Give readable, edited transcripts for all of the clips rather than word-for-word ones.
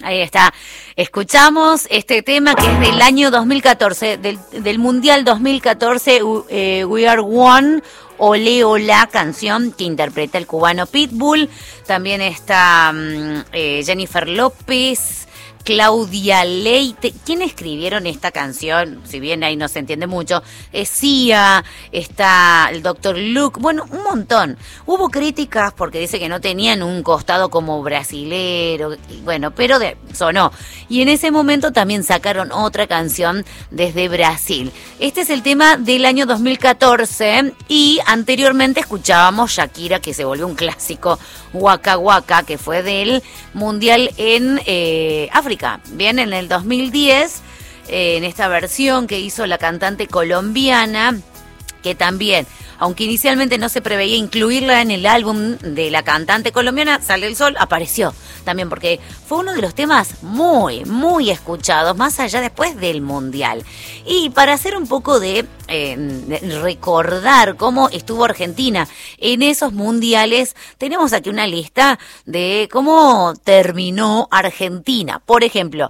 Ahí está. Escuchamos este tema que es del año 2014, del Mundial 2014, We Are One, Ole Ola, canción que interpreta el cubano Pitbull. También está Jennifer López, Claudia Leite. ¿Quién escribieron esta canción? Si bien ahí no se entiende mucho. Es Sia, está el Dr. Luke, bueno, un montón. Hubo críticas porque dice que no tenían un costado como brasilero, bueno, pero sonó. Y en ese momento también sacaron otra canción desde Brasil. Este es el tema del año 2014 y anteriormente escuchábamos Shakira, que se volvió un clásico, Waka Waka, que fue del Mundial en África. Bien, en el 2010, en esta versión que hizo la cantante colombiana, que también, aunque inicialmente no se preveía incluirla en el álbum de la cantante colombiana, Sale el Sol, apareció también porque fue uno de los temas muy, muy escuchados, más allá después del Mundial. Y para hacer un poco de recordar cómo estuvo Argentina en esos mundiales, tenemos aquí una lista de cómo terminó Argentina. Por ejemplo,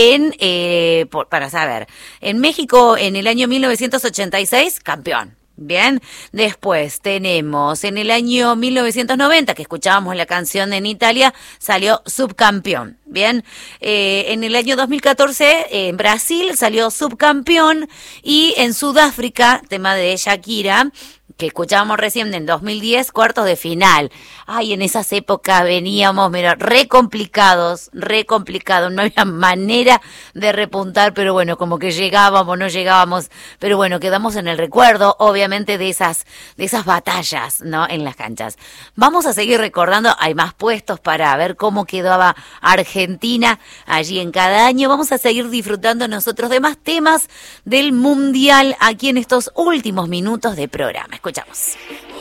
para saber, en México en el año 1986, campeón. Bien, después tenemos en el año 1990, que escuchábamos la canción en Italia, salió subcampeón. Bien, en el año 2014 en Brasil salió subcampeón y en Sudáfrica, tema de Shakira, que escuchábamos recién en 2010, cuartos de final. Ay, en esas épocas veníamos, mira, re complicados, no había manera de repuntar, pero bueno, como que no llegábamos, pero bueno, quedamos en el recuerdo, obviamente, de esas batallas, ¿no? En las canchas. Vamos a seguir recordando, hay más puestos para ver cómo quedaba Argentina allí en cada año. Vamos a seguir disfrutando nosotros de más temas del Mundial aquí en estos últimos minutos de programa. Escuchamos.